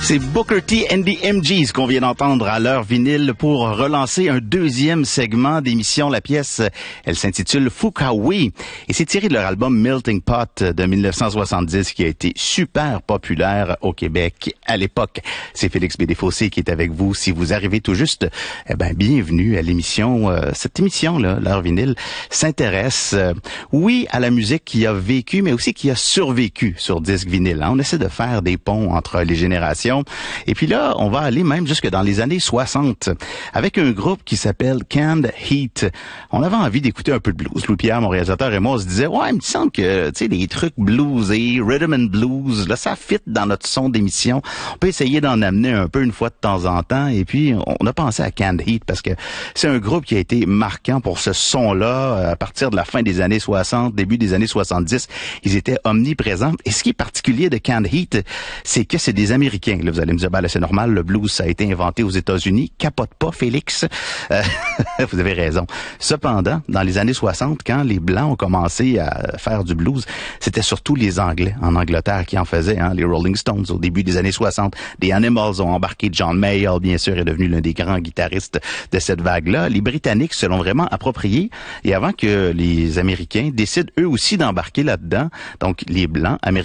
C'est Booker T and the MGs qu'on vient d'entendre à l'heure vinyle pour relancer un deuxième segment d'émission. La pièce, elle s'intitule Fukawi et c'est tiré de leur album Melting Pot de 1970 qui a été super populaire au Québec à l'époque. C'est Félix Bédéfossé qui est avec vous. Si vous arrivez tout juste, bienvenue à l'émission. Cette émission-là, l'heure vinyle, s'intéresse, oui, à la musique qui a vécu, mais aussi qui a survécu sur disque vinyle. On essaie de faire des ponts entre les générations. Et puis là, on va aller même jusque dans les années 60 avec un groupe qui s'appelle Canned Heat. On avait envie d'écouter un peu de blues. Louis-Pierre, mon réalisateur, et moi, on se disait, ouais, il me semble que, tu sais, les trucs bluesés, rhythm and blues, là, ça fit dans notre son d'émission. On peut essayer d'en amener un peu une fois de temps en temps. Et puis, on a pensé à Canned Heat parce que c'est un groupe qui a été marquant pour ce son-là. À partir de la fin des années 60, début des années 70, ils étaient omniprésents. Et ce qui est particulier de Canned Heat, c'est que c'est des Américains. Là, vous allez me dire, là, c'est normal, le blues, ça a été inventé aux États-Unis. Capote pas, Félix. Vous avez raison. Cependant, dans les années 60, quand les Blancs ont commencé à faire du blues, c'était surtout les Anglais en Angleterre qui en faisaient. Les Rolling Stones, au début des années 60. Les Animals ont embarqué. John Mayall, bien sûr, est devenu l'un des grands guitaristes de cette vague-là. Les Britanniques se l'ont vraiment approprié. Et avant que les Américains décident eux aussi d'embarquer là-dedans, donc les Blancs américains,